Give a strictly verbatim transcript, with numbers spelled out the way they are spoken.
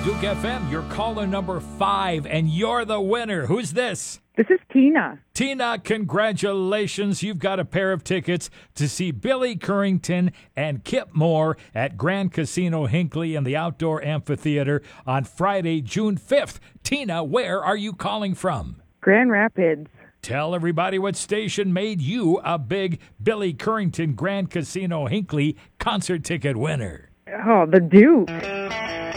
Duke F M, you're caller number five, and you're the winner. Who's this? This is Tina. Tina, congratulations. You've got a pair of tickets to see Billy Currington and Kip Moore at Grand Casino Hinckley in the Outdoor Amphitheater on Friday, June fifth. Tina, where are you calling from? Grand Rapids. Tell everybody what station made you a big Billy Currington Grand Casino Hinckley concert ticket winner. Oh, the Duke.